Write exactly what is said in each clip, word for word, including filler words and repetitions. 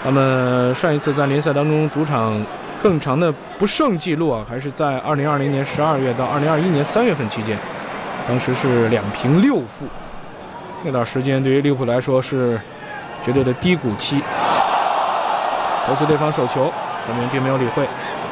他们上一次在联赛当中主场更长的不胜记录啊，还是在二零二零年十二月到二零二一年三月份期间，当时是两平六负。那段时间对于利物浦来说是绝对的低谷期。投出对方手球，球员并没有理会。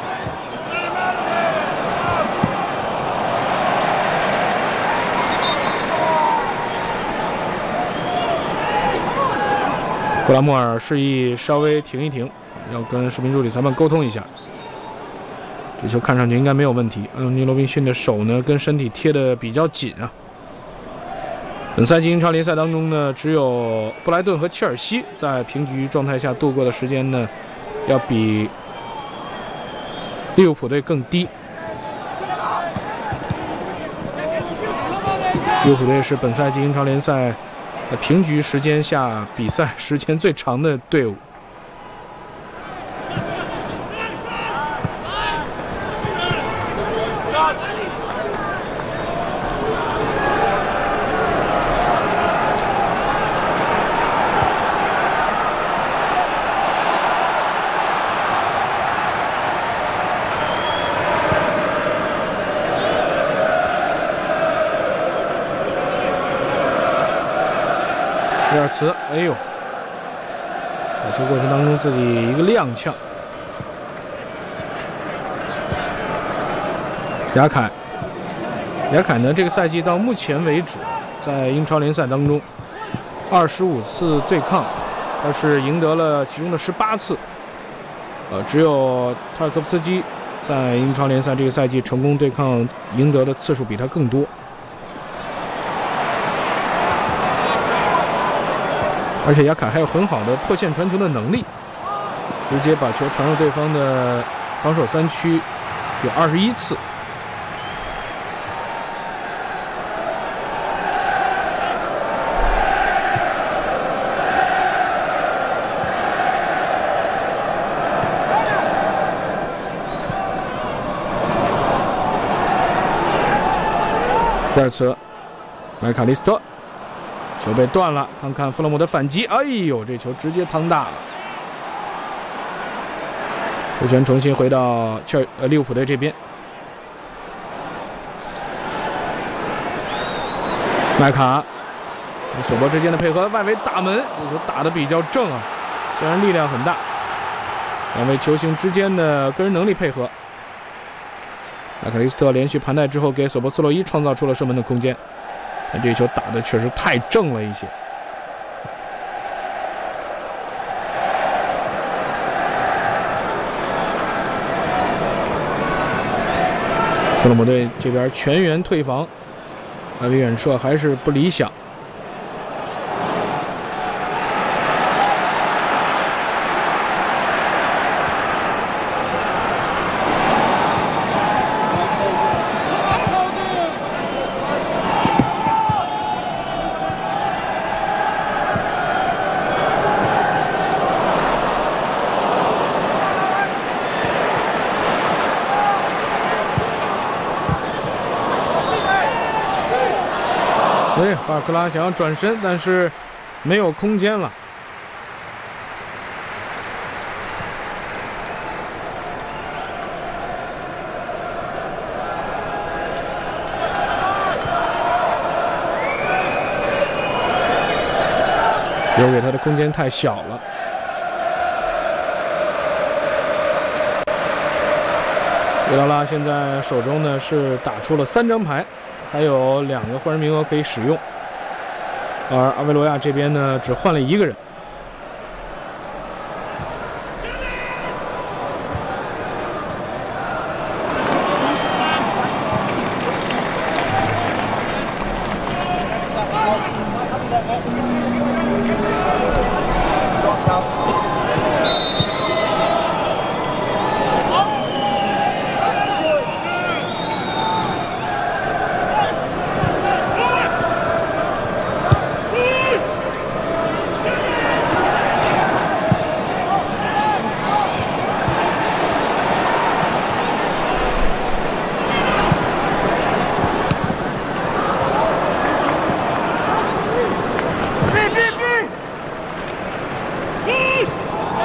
布拉莫尔示意稍微停一停，要跟视频助理裁判沟通一下。这球看上去应该没有问题。安东尼·罗宾逊的手呢跟身体贴得比较紧啊。本赛季英超联赛当中呢，只有布莱顿和切尔西在平局状态下度过的时间呢，要比利物浦队更低。利物浦队是本赛季英超联赛在平局时间下比赛时间最长的队伍。威尔茨，哎呦，打球过程当中自己一个踉跄。雅凯，雅凯呢，这个赛季到目前为止，在英超联赛当中，二十五次对抗，他是赢得了其中的十八次。呃，只有塔尔科夫斯基在英超联赛这个赛季成功对抗赢得的次数比他更多。而且雅凯还有很好的破线传球的能力，直接把球传入对方的防守三区，有二十一次。第二次，麦卡利斯特。球被断了，看看弗洛姆的反击，哎呦，这球直接趟大了。球权重新回到切尔呃利物浦队这边。麦卡与索博之间的配合，外围打门，这球打得比较正啊，虽然力量很大，两位球星之间的个人能力配合。麦卡利斯特连续盘带之后，给索博斯洛伊创造出了射门的空间。但这球打的确实太正了一些。特勒姆队这边全员退防，外围远射还是不理想。对，巴尔克拉想要转身，但是没有空间了。留给他的空间太小了。维拉拉现在手中呢是打出了三张牌。还有两个换人名额可以使用，而阿维罗亚这边呢只换了一个人。